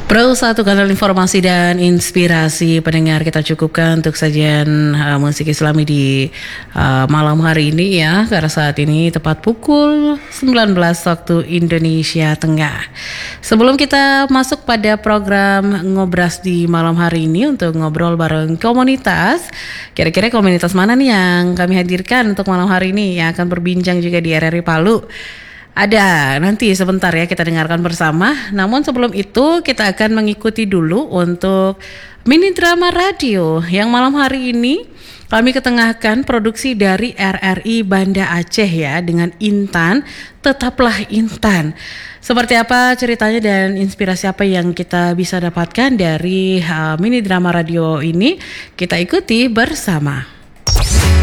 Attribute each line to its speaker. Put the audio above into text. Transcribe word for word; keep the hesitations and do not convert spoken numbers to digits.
Speaker 1: Pro satu kanal informasi dan inspirasi pendengar, kita cukupkan untuk sajian uh, musik Islami di uh, malam hari ini ya, karena saat ini tepat pukul sembilan belas waktu Indonesia Tengah. Sebelum kita masuk pada program Ngobras di malam hari ini untuk ngobrol bareng komunitas, kira-kira komunitas mana nih yang kami hadirkan untuk malam hari ini yang akan berbincang juga di R R I Palu? Ada, nanti sebentar ya kita dengarkan bersama. Namun sebelum itu kita akan mengikuti dulu untuk mini drama radio yang malam hari ini kami ketengahkan produksi dari R R I Banda Aceh ya, dengan Intan, Tetaplah Intan. Seperti apa ceritanya dan inspirasi apa yang kita bisa dapatkan dari uh, mini drama radio ini, kita ikuti bersama.